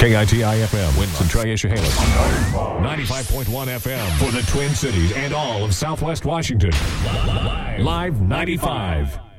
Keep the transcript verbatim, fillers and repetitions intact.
K I T I F M, Winston, Tri-Chehalis. ninety-five point one F M for the Twin Cities and all of Southwest Washington. Live ninety-five.